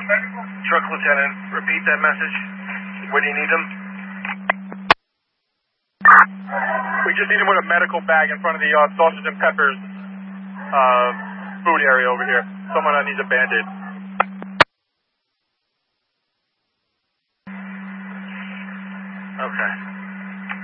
Truck Lieutenant, repeat that message. Where do you need them? We just need him with a medical bag in front of the Sausage and Peppers food area over here. Someone that needs a Band-Aid.